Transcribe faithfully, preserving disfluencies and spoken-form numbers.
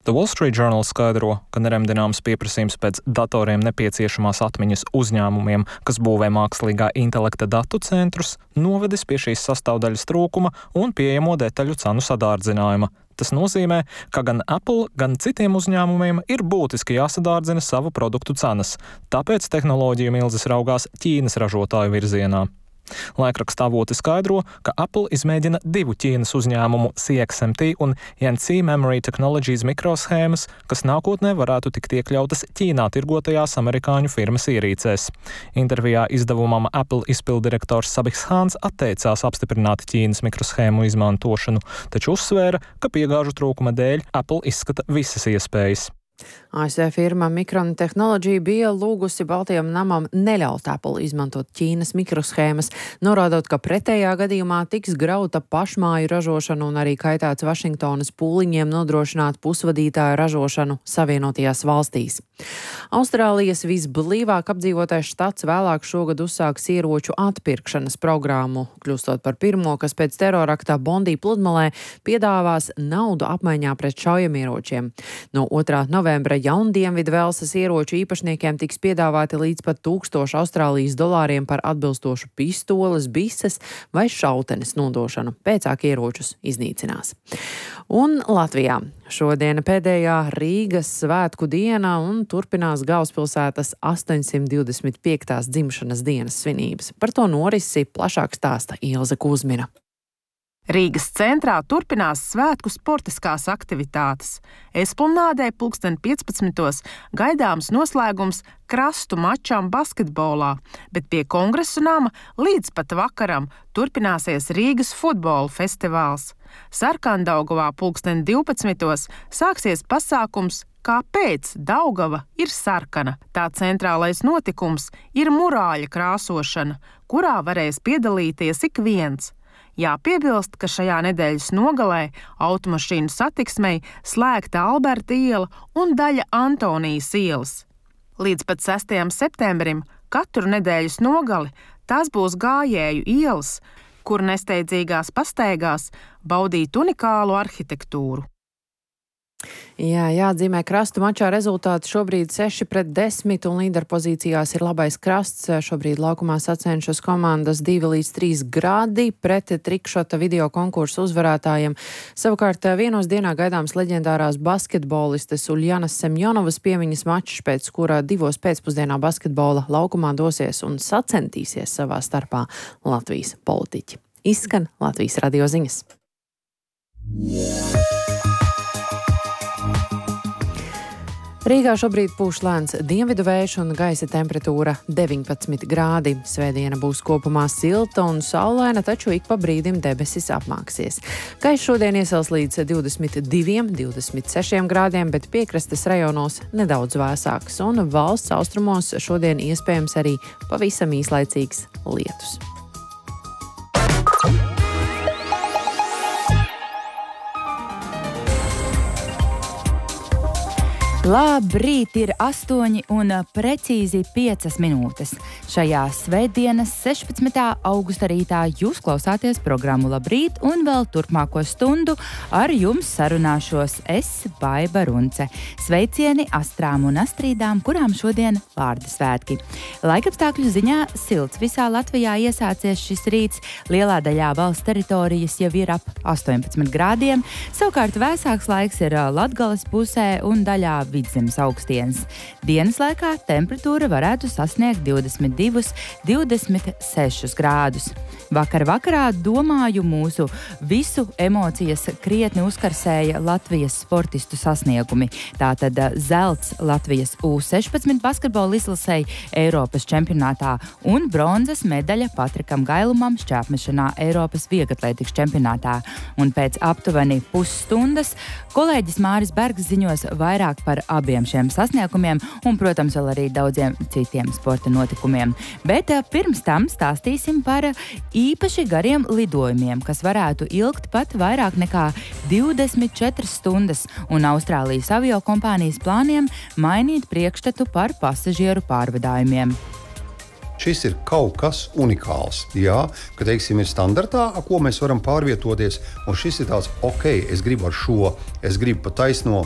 The Wall Street Journal skaidro, ka neremdināms pieprasījums pēc datoriem nepieciešamās atmiņas uzņēmumiem, kas būvē mākslīgā intelekta datu centrus, novedis pie šīs sastāvdaļas trūkuma un pieejamo detaļu cenu sadārdzinājuma. Tas nozīmē, ka gan Apple, gan citiem uzņēmumiem ir būtiski jāsadārdzina savu produktu cenas, tāpēc tehnoloģiju milzis raugās Ķīnas ražotāju virzienā. Laikraksta avoti skaidro, ka Apple izmēģina divu Ķīnas uzņēmumu C X M T un Yanxi Memory Technologies mikroshēmas, kas nākotnē varētu tikt iekļautas Ķīnā tirgotajās amerikāņu firmas ierīcēs. Intervijā izdevumam Apple izpildirektors Sabiks Hāns atteicās apstiprināt Ķīnas mikroshēmu izmantošanu, taču uzsvēra, ka piegāžu trūkuma dēļ Apple izskata visas iespējas. A S V firma Micron Technology bija lūgusi Baltajam namam neļaut Apple izmantot Ķīnas mikroshēmas, norādot, ka pretējā gadījumā tiks grauta pašmāju ražošana un arī kaitāts Vašingtonas pūliņiem nodrošināt pusvadītāju ražošanu Savienotajās valstīs. Austrālijas visblīvāk apdzīvotais štats vēlāk šogad uzsāks ieroču atpirkšanas programmu, kļūstot par pirmo, kas pēc teroraktā Bondī pludmalē piedāvās naudu apmaiņā pret šaujamieročiem. No otrā novembra jaundienvidu Velsas ieroču īpašniekiem tiks piedāvāti līdz pat tūkstoši Austrālijas dolāriem par atbilstošu pistoles, bises vai šautenes nodošanu. Pēcāk ieročus iznīcinās. Un Latvijā šodiena pēdējā Rīgas svētku diena un turpinās galvaspilsētas astoņsimt divdesmit piektās dzimšanas dienas svinības. Par to norisi plašāk stāsta Ilze Kuzmina. Rīgas centrā turpinās svētku sportiskās aktivitātes. Esplanādē pulksten piecpadsmitos gaidāms noslēgums krastu mačām basketbolā, bet pie Kongresu nama līdz pat vakaram turpināsies Rīgas futbola festivāls. Sarkandaugavā pulksten divpadsmitos sāksies pasākums Kāpēc Daugava ir sarkana? Tā centrālais notikums ir murāļa krāsošana, kurā varēs piedalīties ik viens. Jāpiebilst, ka šajā nedēļas nogalē automašīnu satiksmei slēgta Alberta iela un daļa Antonijas ielas. Līdz pat sestajam septembrim katru nedēļas nogali tās būs gājēju ielas, kur nesteidzīgās pastaigās baudīt unikālu arhitektūru. Jā, jāatzīmē krastu mačā rezultāti šobrīd seši pret desmit un līderpozīcijās ir labais krasts. Šobrīd laukumā sacenšas komandas divi līdz trīs grādi pret trikšota video konkursu uzvarētājiem. Savukārt vienos dienā gaidāms leģendārās basketbolistes Uļjanas Semjonovas piemiņas mačs, pēc kura divos pēcpusdienā basketbola laukumā dosies un sacentīsies savā starpā Latvijas politiķi. Izskan Latvijas radio ziņas. Rīgā šobrīd pūš lēns dienvidu vējš un gaisa temperatūra deviņpadsmit grādi. Svētdiena būs kopumā silta un saulaina, taču ik pa brīdim debesis apmāksies. Gaiss šodien iesals līdz divdesmit diviem, divdesmit sešiem grādiem, bet piekrastes rajonos nedaudz vēsāks, un valsts austrumos šodien iespējams arī pavisam īslaicīgs lietus. Labrīt, ir astoņi un precīzi piecas minūtes. Šajā svētdienas sešpadsmitā augusta rītā jūs klausāties programmu Labrīt, un vēl turpmāko stundu ar jums sarunāšos es, Baiba Runce. Sveicieni astrām un astrīdām, kurām šodien vārda svētki. Laikapstākļu ziņā silts visā Latvijā iesācies šis rīts. Lielā daļā valsts teritorijas jau ir ap astoņpadsmit grādiem. Savukārt vēsāks laiks ir Latgales pusē un daļā vidzemes augstienes. Dienas laikā temperatūra varētu sasniegt divdesmit divus, divdesmit sešus grādus. Vakar vakarā, domāju, mūsu visu emocijas krietni uzkarsēja Latvijas sportistu sasniegumi. Tātad zelts Latvijas U sešpadsmit basketbola izlasei Eiropas čempionātā un bronzas medaļa Patrikam Gailumam šķēpmešanā Eiropas vieglatlētikas čempionātā. Un pēc aptuveni pusstundas kolēģis Māris Bergs ziņos vairāk par abiem šiem sasniegumiem un, protams, vēl arī daudziem citiem sporta notikumiem. Bet pirms tam stāstīsim par īpaši gariem lidojumiem, kas varētu ilgt pat vairāk nekā divdesmit četras stundas, un Austrālijas aviokompānijas plāniem mainīt priekšstatu par pasažieru pārvadājumiem. Šis ir kaut kas unikāls, jā, ka, teiksim, ir standartā, ko mēs varam pārvietoties, un šis ir tāds, ok, es gribu ar šo, es gribu pa taisno